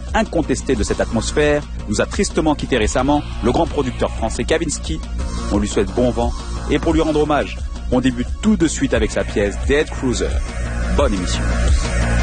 incontesté de cette atmosphère, nous a tristement quitté récemment le grand producteur français Kavinsky. On lui souhaite bon vent et pour lui rendre hommage, on débute tout de suite avec sa pièce Dead Cruiser. Bonne émission.